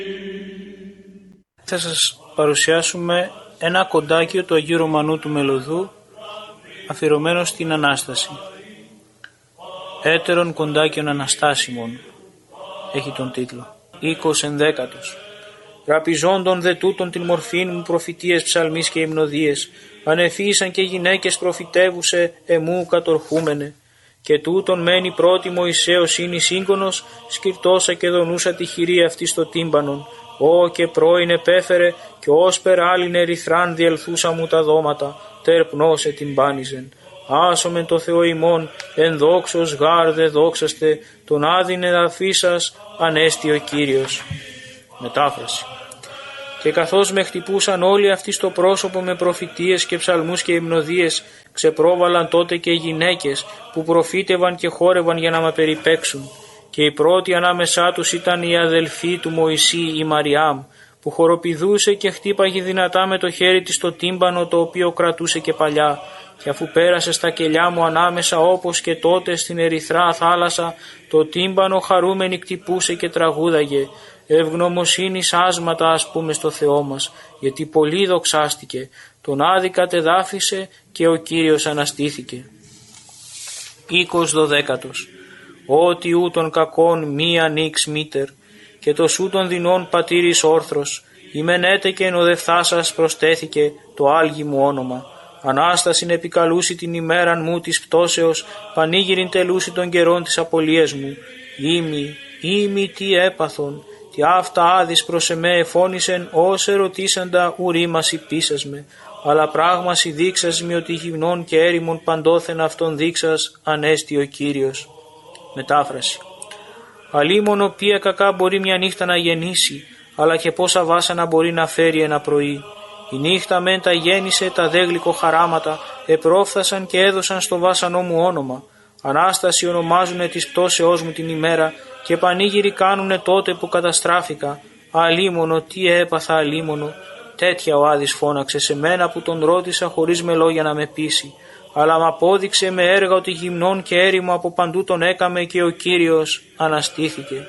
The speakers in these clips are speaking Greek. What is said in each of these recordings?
Θα σας παρουσιάσουμε ένα κοντάκιο του Αγίου Ρωμανού του Μελωδού, αφιερωμένο στην Ανάσταση. Έτερον κοντάκιον Αναστάσιμον έχει τον τίτλο. 20 Ραπιζόντων δε τούτων την μορφήν μου προφητείες, ψαλμής και υμνοδίες, ανεφίσαν και γυναίκες προφητεύουσε εμού κατορχούμενε. Και τούτον μένει πρώτη Μωυσέως είναι σύγγονος, σκυρτώσα και δονούσα τη χειρή αυτή στο τύμπανον. Ω και πρώην επέφερε, και όσπερ άλλην ερυθράν διελθούσα μου τα δώματα, τερπνώσε την πάνιζεν. Άσομεν το Θεό ημών, εν δόξος γάρ δε δόξαστε, τον άδειν εδαφή σας, ανέστη ο Κύριος. Μετάφραση. Και καθώς με χτυπούσαν όλοι αυτοί στο πρόσωπο με προφητείες και ψαλμούς και υμνοδίες, ξεπρόβαλαν τότε και οι γυναίκες που προφήτευαν και χόρευαν για να με περιπέξουν. Και η πρώτη ανάμεσά τους ήταν η αδελφή του Μωυσή, η Μαριάμ, που χοροπηδούσε και χτύπαγε δυνατά με το χέρι της το τύμπανο, το οποίο κρατούσε και παλιά. Και αφού πέρασε στα κελιά μου ανάμεσα, όπως και τότε στην ερυθρά θάλασσα, το τύμπανο χαρούμενη κτυπούσε και τραγούδαγε. Ευγνωμοσύνης άσματα ας πούμε στο Θεό μας, γιατί πολύ δοξάστηκε, τον Άδη κατεδάφισε και ο Κύριος αναστήθηκε. 20 Ότι ούτων κακών μη ανοίξ μήτερ, και το σου των δεινών πατήρης όρθρος, ημενέτε και ενοδευθά σας προστέθηκε το άλγη μου όνομα. Ανάστασιν επικαλούσει την ημέραν μου της πτώσεως, πανήγυριν τελούσει των καιρών της απολίας μου. Ήμι τι έπαθον, τι αυτά άδεις προς εμέ εφώνησεν, ως ερωτήσαντα ουρήμας υπήσας με, αλλά πράγμαση δείξας μη ότι γυμνών και έρημον παντόθεν αυτόν δείξας, ανέστη ο Κύριος. Μετάφραση. Αλίμον οποία κακά μπορεί μια νύχτα να γεννήσει, αλλά και πόσα βάσανα μπορεί να φέρει ένα πρωί. Η νύχτα μεν τα γέννησε, τα δε γλυκοχαράματα επρόφθασαν και έδωσαν στο βάσανό μου όνομα. Ανάσταση ονομάζουνε της πτώσεώς μου την ημέρα, και πανήγυροι κάνουνε τότε που καταστράφηκα. Αλίμονο, τι έπαθα αλίμονο. Τέτοια ο Άδης φώναξε σε μένα που τον ρώτησα χωρίς με λόγια να με πείσει. Αλλά μ' απόδειξε με έργα ότι γυμνών και έρημο από παντού τον έκαμε και ο Κύριος αναστήθηκε.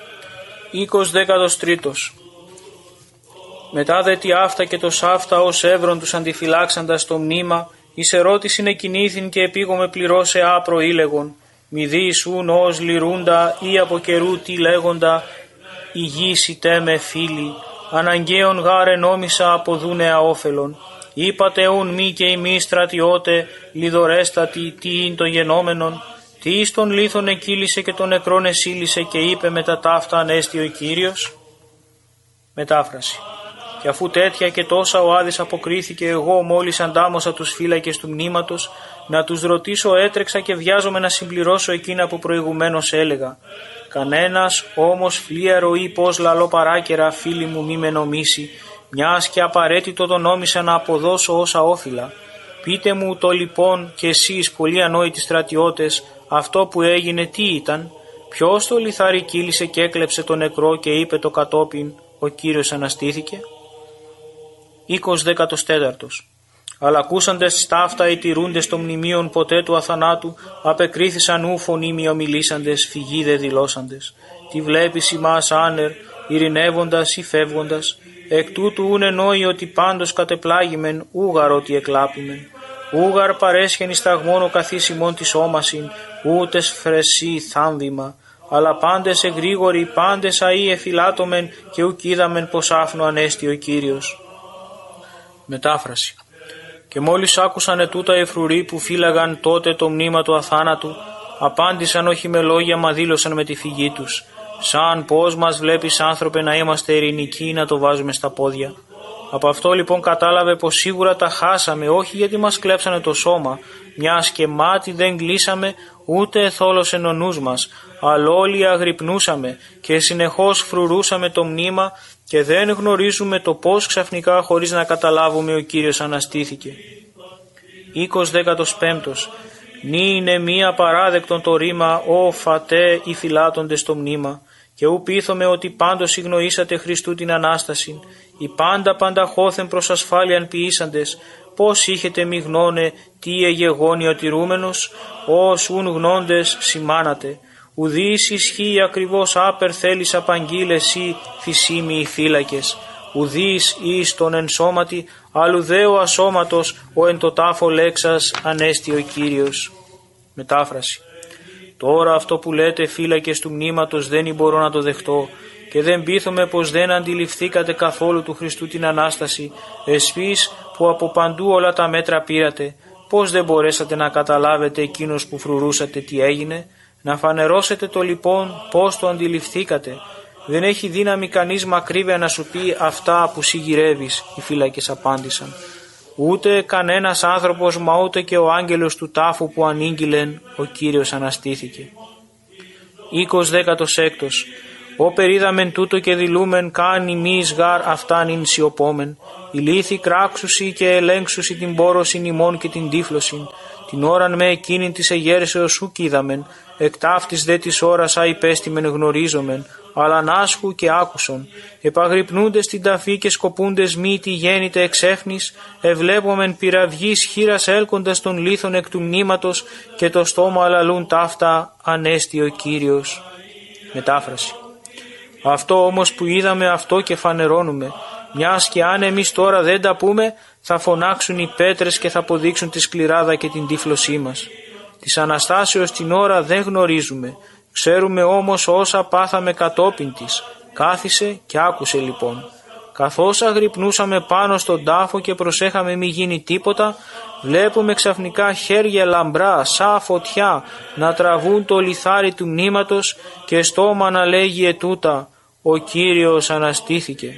23 Μετά δε τι αυτά και το σάφτα ως εύρον τους αντιφυλάξαντας το μνήμα, εις ερώτησιν εκινήθην και επίγομαι πληρώσε άπρο ήλεγον. Μη δίσουν ως λυρούντα ή από καιρού τι λέγοντα, η γης ητέ με φίλοι, αναγκαίων γάρε νόμισα αποδούνε αόφελον. Είπατε ουν μη και ημί στρατιώτε, λιδωρέστατη τι ειν το γενόμενον, τι εις τον λίθον εκύλισε και τον νεκρόν εσύλισε και είπε με τα ταύτα ανέστη ο Κύριος. Μετάφραση. Και αφού τέτοια και τόσα ο Άδης αποκρίθηκε, εγώ μόλις αντάμωσα τους φύλακες του μνήματος, να τους ρωτήσω έτρεξα και βιάζομαι να συμπληρώσω εκείνα που προηγουμένως έλεγα. Κανένας όμως φλίαρο ή πως λαλό παράκαιρα, φίλοι μου, μη με νομίσει, μιας και απαραίτητο το νόμισα να αποδώσω όσα όφυλα. Πείτε μου το λοιπόν κι εσείς πολλοί ανόητοι στρατιώτες, αυτό που έγινε τι ήταν, ποιος το λιθάρι κύλησε και έκλεψε το νεκρό και είπε το κατόπιν, ο Κύριος αναστήθηκε. 24 Αλλά ακούσαντες στάφτα οι τηρούντες των μνημείων ποτέ του αθανάτου, απεκρίθησαν ου φωνήμοι ομιλήσαντες, φυγή δε δηλώσαντες. Τι βλέπεις ημάς άνερ, ειρηνεύοντας ή φεύγοντας, εκ τούτου ούν εννοεί ότι πάντως κατεπλάγημεν, ούγαρ ότι εκλάπημεν. Ούγαρ παρέσχεν εις ταγμόν ο καθής ημών της όμασιν, ούτες φρεσί θάμβημα, αλλά πάντες εγρήγοροι, πάντες αΐ εφυλάτωμεν και ουκ είδαμεν πως άφνο ανέστη ο Κύριος. Μετάφραση. Και μόλις άκουσαν ετούτα οι φρουροί που φύλαγαν τότε το μνήμα του αθάνατου, απάντησαν όχι με λόγια μα δήλωσαν με τη φυγή τους. Σαν πως μας βλέπεις άνθρωπε να είμαστε ειρηνικοί να το βάζουμε στα πόδια. Από αυτό λοιπόν κατάλαβε πως σίγουρα τα χάσαμε, όχι γιατί μας κλέψανε το σώμα, μιας και μάτι δεν κλείσαμε ούτε εθόλωσεν ο νους μας, αλλά όλοι αγρυπνούσαμε και συνεχώς φρουρούσαμε το μνήμα και δεν γνωρίζουμε το πώς ξαφνικά χωρίς να καταλάβουμε ο Κύριος αναστήθηκε. 25 Νη είναι μία παράδεκτον το ρήμα, «Ω φατέ οι φυλάτοντες το μνήμα», και ου πείθομαι ότι πάντως ignoήσατε Χριστού την Ανάσταση, οι πάντα χώθεν προς ασφάλειαν ποιήσαντες, πώς είχετε μη γνώνε τι εγεγόνει ο τηρούμενος, ως ουν γνώντες σημάνατε, ουδείς ισχύει ακριβώς άπερ θέλεις απαγγείλε εσύ φυσίμοι οι φύλακες, ουδείς εις τον εν σώματι, αλλουδέω ασώματος ο εν το τάφο λέξας ανέστη ο Κύριος. Μετάφραση. Τώρα αυτό που λέτε φύλακες του μνήματος δεν μπορώ να το δεχτώ και δεν πείθομαι πως δεν αντιληφθήκατε καθόλου του Χριστού την Ανάσταση, εσείς που από παντού όλα τα μέτρα πήρατε, πως δεν μπορέσατε να καταλάβετε εκείνος που φρουρούσατε τι έγινε, να φανερώσετε το λοιπόν πως το αντιληφθήκατε. Δεν έχει δύναμη κανείς μακρύβαια να σου πει αυτά που συγγυρεύεις, οι φύλακες απάντησαν. Ούτε κανένας άνθρωπος, μα ούτε και ο άγγελος του τάφου που ανήγγειλεν, ο Κύριος αναστήθηκε. 26. Όπερ είδαμεν τούτο και δηλούμεν καν ημείς γάρ αυτάν ειν σιωπόμεν, η λύθη κράξουσι και ελέγξουσι την πόρωσιν ημών και την τύφλωσιν, την ώραν με εκείνην της εγέρσεως σου κοίδαμεν, εκ ταύτης δε της ώρας α υπέστημεν γνωρίζομεν, αλλά νάσχου και άκουσον, επαγρυπνούντες στην ταφή και σκοπούντες μη τι γέννηται εξέφνης, ευλέπομεν πυραυγής χείρας έλκοντας τον λίθον εκ του μνήματος και το στόμα αλαλούν ταύτα ανέστη ο Κύριος. Μετάφραση. Αυτό όμως που είδαμε αυτό και φανερώνουμε, μιας και αν εμείς τώρα δεν τα πούμε, θα φωνάξουν οι πέτρες και θα αποδείξουν τη σκληράδα και την τύφλωσή μας. Της Αναστάσεως την ώρα δεν γνωρίζουμε, ξέρουμε όμως όσα πάθαμε κατόπιν της. Κάθισε και άκουσε λοιπόν. Καθώς αγρυπνούσαμε πάνω στον τάφο και προσέχαμε μη γίνει τίποτα, βλέπουμε ξαφνικά χέρια λαμπρά σαν φωτιά να τραβούν το λιθάρι του μνήματος και στόμα να λέγει ετούτα, ο Κύριος αναστήθηκε.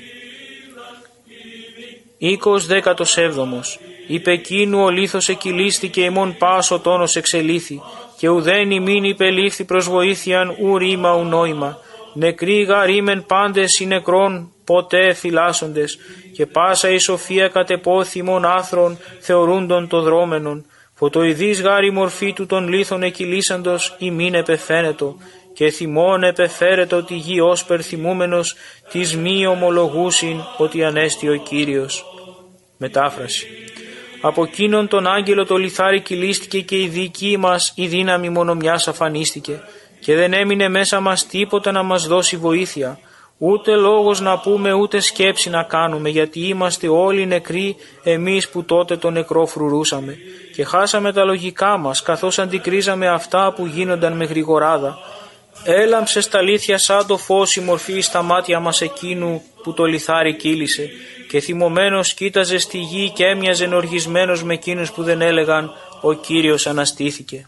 27. Είπε εκείνου ο λίθος εκυλίστηκε ημών πάσο τόνος εξελήθη και ουδέν ημίν υπελήφθη προς βοήθειαν ου ρήμα ου νόημα. Νεκροί γαρήμεν πάντες οι νεκρών ποτέ φυλάσσοντες και πάσα η σοφία κατεπόθυμων άθρων θεωρούντον το δρόμενον. Φωτοειδής γάρη μορφή του των λίθων εκυλίσαντος ημίν επεφαίνετο και θυμών επεφέρετο τη γη όσπερ θυμούμενος της μη ομολογούσιν ότι ανέστη ο Κύριος. Μετάφραση. Από εκείνον τον άγγελο το λιθάρι κυλίστηκε και η δική μας η δύναμη μόνο μιας αφανίστηκε και δεν έμεινε μέσα μας τίποτα να μας δώσει βοήθεια, ούτε λόγος να πούμε ούτε σκέψη να κάνουμε, γιατί είμαστε όλοι νεκροί εμείς που τότε το νεκρό φρουρούσαμε και χάσαμε τα λογικά μας καθώς αντικρίζαμε αυτά που γίνονταν με γρηγοράδα. Έλαμψε στα αλήθεια σαν το φως η μορφή στα μάτια μας εκείνου που το λιθάρι κύλησε και θυμωμένος κοίταζε στη γη και έμοιαζε οργισμένος με εκείνους που δεν έλεγαν ο Κύριος αναστήθηκε.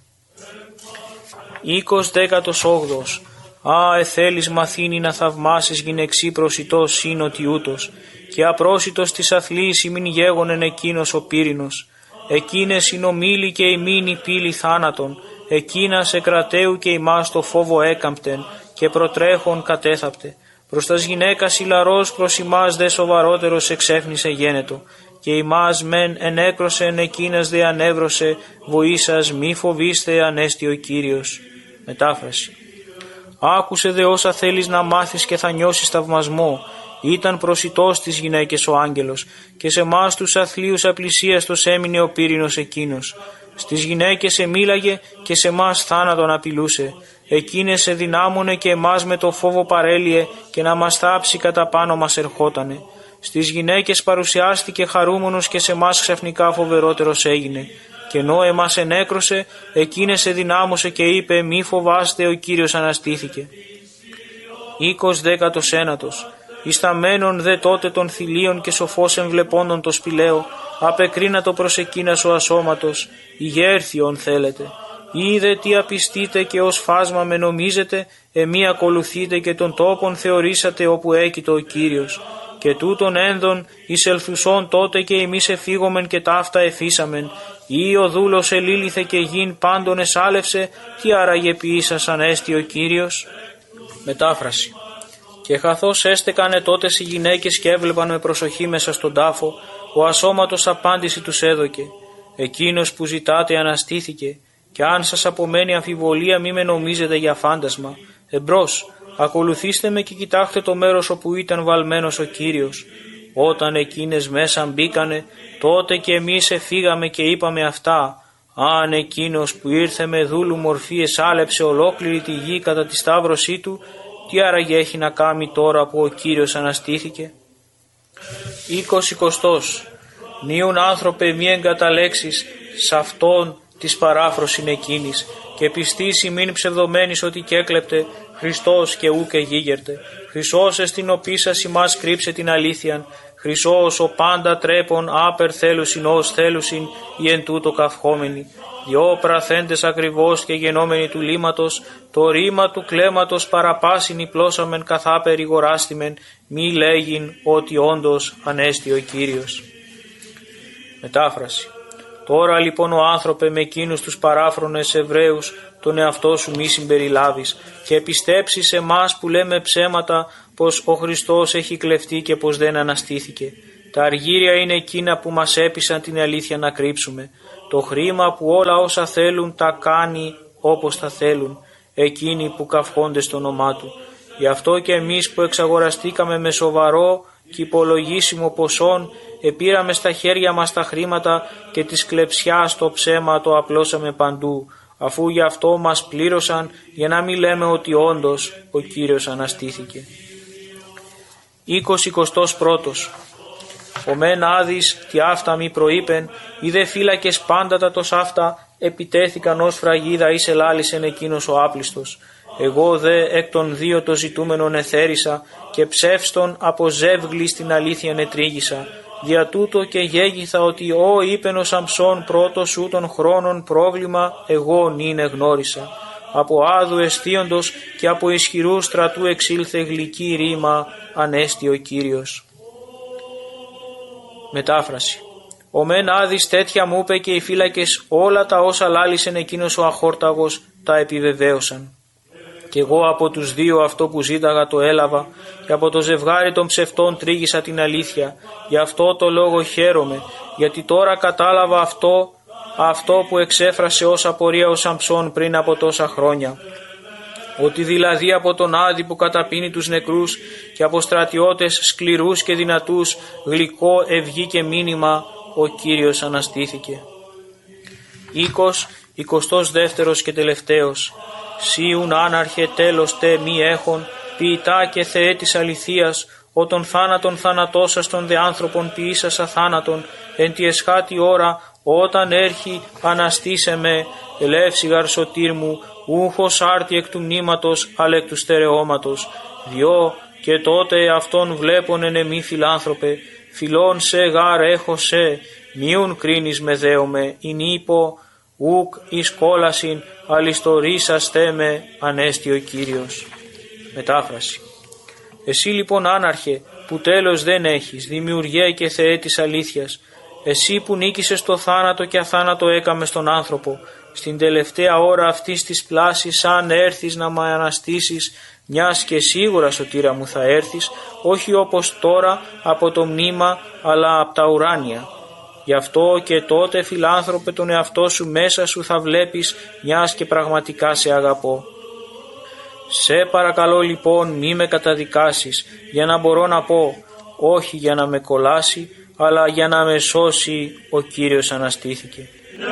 28. Α, εθέλεις μαθήνει να θαυμάσεις γυναιξή προσιτός σύνοτι ούτως και απρόσιτος της αθλής ημίν γέγονεν εκείνος ο πύρινος. Εκείνες συνομίλη και ημίν η πύλη θάνατον, εκείνα σε κρατέου και ημάς το φόβο έκαμπτεν και προτρέχον κατέθαπτε. Προς τας γυναίκας ηλαρός προς ημάς δε σοβαρότερος εξέφνησε γένετο και ημάς μεν ενέκρωσεν εκείνας δε ανέβρωσε βοήσας μη φοβήστε ανέστη ο Κύριος. Μετάφραση. Άκουσε δε όσα θέλεις να μάθεις και θα νιώσεις θαυμασμό. Ήταν προσιτός στις γυναίκες ο άγγελος και σε εμάς τους αθλίους απλησίαστος έμεινε ο πύρινος εκείνος. Στις γυναίκες εμίλαγε και σε εμάς θάνατον απειλούσε. Εκείνες σε δυνάμωνε και εμάς με το φόβο παρέλυε και να μας θάψει κατά πάνω μας ερχότανε. Στις γυναίκες παρουσιάστηκε χαρούμενος και σε εμάς ξαφνικά φοβερότερος έγινε. Και ενώ εμάς ενέκρωσε, εκείνες σε δυνάμωσε και είπε μη φοβάστε, ο Κύριος αναστήθηκε. 29. Ισταμένων δε τότε των θηλίων και σοφός εμβλεπώντων το σπηλαίο, απεκρίνατο προς εκείνας ο ασώματος, ηγέρθιον θέλετε. Είδε τι απιστείτε και ως φάσμα με νομίζετε, εμεί ακολουθείτε και τον τόπον θεωρήσατε όπου έκειτο ο Κύριος. Και τούτον ένδον εις ελθουσών τότε και εμείς εφήγομεν και ταύτα εφήσαμεν, ή ο δούλος ελήλυθε και γιν πάντων εσάλευσε, τι άραγε ποιήσας ανέστη ο Κύριος. Μετάφραση. Και καθώς έστεκανε τότε οι γυναίκες και έβλεπαν με προσοχή μέσα στον τάφο, ο ασώματος απάντηση τους έδωκε. Εκείνος που ζητάτε αναστήθηκε, και αν σας απομένει αμφιβολία μη με νομίζετε για φάντασμα. Εμπρός, ακολουθήστε με και κοιτάξτε το μέρος όπου ήταν βαλμένος ο Κύριος. Όταν εκείνες μέσα μπήκανε, τότε και εμείς εφήγαμε και είπαμε αυτά. Αν εκείνος που ήρθε με δούλου μορφή εσάλεψε ολόκληρη τη γη κατά τη σταύρωσή του, τι άραγε έχει να κάνει τώρα που ο Κύριος αναστήθηκε? 20. Νίουν άνθρωπε μη εγκαταλέξεις σ' αυτόν της παράφροσιν εκείνης και πιστήσει μην ψευδομένης ότι κέκλεπτε Χριστός και ου και γίγερτε. Χρυσός εστιν ο πίσας ημάς κρύψε την αλήθειαν, Χρυσός ο πάντα τρέπον άπερ θέλουσιν ως θέλουσιν ή εν τούτο καυχόμενοι. Δυο πραθέντες ακριβώς και γενόμενοι του λύματος, το ρήμα του κλέματος παραπάσιν υπλώσαμεν καθάπερ ηγοράστημεν, μη λέγειν ότι όντως ανέστη ο Κύριος. Μετάφραση. Τώρα λοιπόν ο άνθρωπε με εκείνους τους παράφρονες Εβραίους τον εαυτό σου μη συμπεριλάβεις και πιστέψεις εμάς που λέμε ψέματα πως ο Χριστός έχει κλεφτεί και πως δεν αναστήθηκε. Τα αργύρια είναι εκείνα που μας έπεισαν την αλήθεια να κρύψουμε. Το χρήμα που όλα όσα θέλουν τα κάνει όπως τα θέλουν, εκείνοι που καυχόνται στο όνομά Του. Γι' αυτό και εμείς που εξαγοραστήκαμε με σοβαρό και υπολογίσιμο ποσόν, επήραμε στα χέρια μας τα χρήματα και της κλεψιάς το ψέμα το απλώσαμε παντού, αφού γι' αυτό μας πλήρωσαν για να μην λέμε ότι όντως ο Κύριος αναστήθηκε. 21. Ο μεν άδεις τι αυτά μη προείπεν, οι δε φύλακες πάντα τα τος αυτά επιτέθηκαν ως φραγίδα εις ελάλησεν εκείνος ο άπλιστος. Εγώ δε εκ των δύο το ζητούμενον εθέρισα και ψεύστον από ζεύγλη στην αλήθεια νετρίγησα. Δια τούτο και γέγηθα ότι ο είπεν ο Σαμψών πρώτος σου των χρόνων πρόβλημα εγώ νυν εγνώρισα. Από άδου αισθίοντος και από ισχυρού στρατού εξήλθε γλυκή ρήμα ανέστη ο Κύριος. Μετάφραση. Ο μεν άδης τέτοια μου είπε και οι φύλακες όλα τα όσα λάλησεν εκείνος ο αχόρταγος τα επιβεβαίωσαν. Και εγώ από τους δύο αυτό που ζήταγα το έλαβα και από το ζευγάρι των ψευτών τρίγησα την αλήθεια. Γι' αυτό το λόγο χαίρομαι, γιατί τώρα κατάλαβα αυτό που εξέφρασε ως απορία ο Σαμψών πριν από τόσα χρόνια. Ότι δηλαδή από τον Άδη που καταπίνει τους νεκρούς και από στρατιώτες σκληρούς και δυνατούς γλυκό ευγήκε μήνυμα ο Κύριος αναστήθηκε. 22 και τελευταίος. Σίουν άναρχε τέλος τε μη έχων, ποιητά και Θεέ της αληθείας, ο τον θάνατον θανατώσας των δε άνθρωπων ποιήσας αθάνατον, εν τη εσχάτη ώρα, όταν έρχει αναστήσε με, ελεύσιγαρ σωτήρ μου, ούχος άρτη εκ του μνήματος, αλλά εκ του στερεώματος. Διό και τότε αυτόν βλέπον εν εμή φιλάνθρωπε, φιλών σε γάρ έχω σε, μίουν κρίνεις με δέομαι, ειν είπω, ουκ εις κόλασιν αλιστορίσαστε με, ανέστη ο Κύριος. Μετάφραση. Εσύ λοιπόν άναρχε που τέλος δεν έχεις, δημιουργέ και Θεέ της αλήθειας, εσύ που νίκησες το θάνατο και αθάνατο έκαμες τον άνθρωπο, στην τελευταία ώρα αυτής της πλάσης αν έρθεις να με αναστήσεις, μιας και σίγουρα σωτήρα μου θα έρθεις, όχι όπως τώρα από το μνήμα αλλά από τα ουράνια. Γι' αυτό και τότε φιλάνθρωπε τον εαυτό σου μέσα σου θα βλέπεις, μιας και πραγματικά σε αγαπώ. Σε παρακαλώ λοιπόν μη με καταδικάσεις, για να μπορώ να πω, όχι για να με κολλάσει, αλλά για να με σώσει ο Κύριος αναστήθηκε.